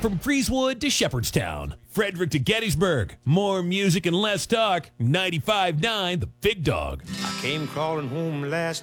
From Freezewood to Shepherdstown, Frederick to Gettysburg, more music and less talk. 95.9 The Big Dog. I came crawling home last